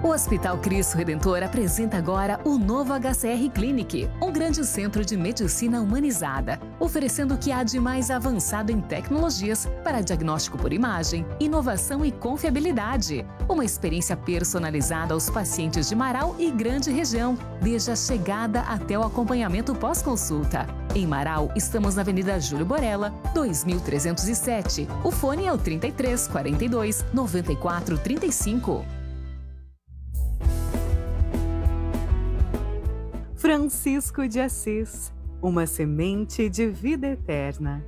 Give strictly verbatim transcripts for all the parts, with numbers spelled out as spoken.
O Hospital Cristo Redentor apresenta agora o novo H C R Clinic, um grande centro de medicina humanizada, oferecendo o que há de mais avançado em tecnologias para diagnóstico por imagem, inovação e confiabilidade. Uma experiência personalizada aos pacientes de Marau e grande região, desde a chegada até o acompanhamento pós-consulta. Em Marau, estamos na Avenida Júlio Borella, dois mil trezentos e sete. O fone é o trinta e três, quarenta e dois, noventa e quatro, trinta e cinco. Francisco de Assis, uma semente de vida eterna.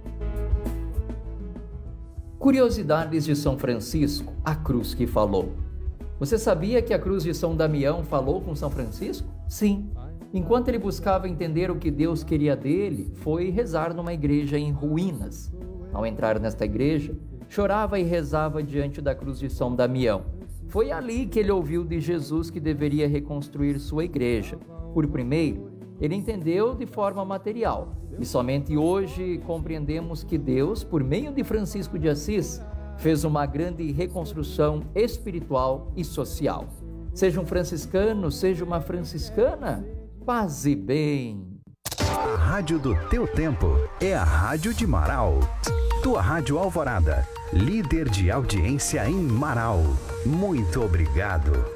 Curiosidades de São Francisco, a cruz que falou. Você sabia que a cruz de São Damião falou com São Francisco? Sim. Enquanto ele buscava entender o que Deus queria dele, foi rezar numa igreja em ruínas. Ao entrar nesta igreja, chorava e rezava diante da cruz de São Damião. Foi ali que ele ouviu de Jesus que deveria reconstruir sua igreja. Por primeiro, ele entendeu de forma material, e somente hoje compreendemos que Deus, por meio de Francisco de Assis, fez uma grande reconstrução espiritual e social. Seja um franciscano, seja uma franciscana, paz e bem. A rádio do teu tempo é a Rádio de Marau. Tua Rádio Alvorada, líder de audiência em Marau. Muito obrigado.